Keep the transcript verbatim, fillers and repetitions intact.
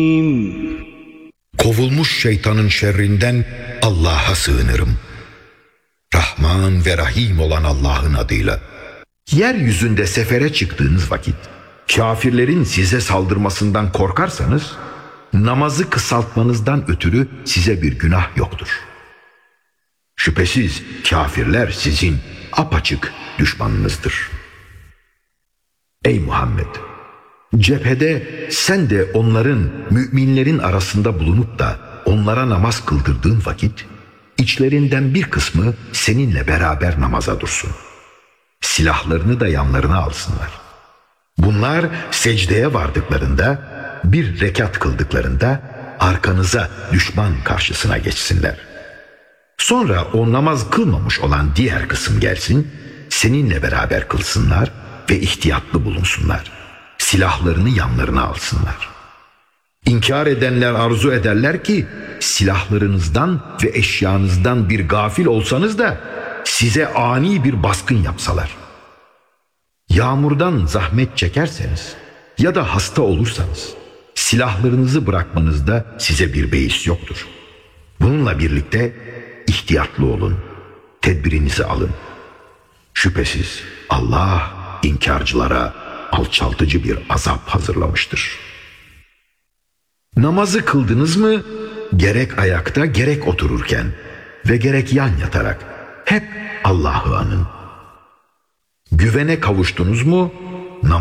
Kovulmuş şeytanın şerrinden Allah'a sığınırım. Rahman ve Rahim olan Allah'ın adıyla. Yeryüzünde sefere çıktığınız vakit kafirlerin size saldırmasından korkarsanız namazı kısaltmanızdan ötürü size bir günah yoktur. Şüphesiz kafirler sizin apaçık düşmanınızdır. Ey Muhammed! Cephede sen de onların, müminlerin arasında bulunup da onlara namaz kıldırdığın vakit içlerinden bir kısmı seninle beraber namaza dursun. Silahlarını da yanlarına alsınlar. Bunlar secdeye vardıklarında, bir rekat kıldıklarında arkanıza düşman karşısına geçsinler. Sonra o namaz kılmamış olan diğer kısım gelsin, seninle beraber kılsınlar ve ihtiyatlı bulunsunlar. Silahlarını yanlarına alsınlar. İnkar edenler arzu ederler ki silahlarınızdan ve eşyanızdan bir gafil olsanız da size ani bir baskın yapsalar. Yağmurdan zahmet çekerseniz ya da hasta olursanız silahlarınızı bırakmanızda size bir beis yoktur. Bununla birlikte ihtiyatlı olun, tedbirinizi alın. Şüphesiz Allah inkarcılara alçaltıcı bir azap hazırlamıştır. Namazı kıldınız mı? Gerek ayakta gerek otururken ve gerek yan yatarak hep Allah'ı anın. Güvene kavuştunuz mu?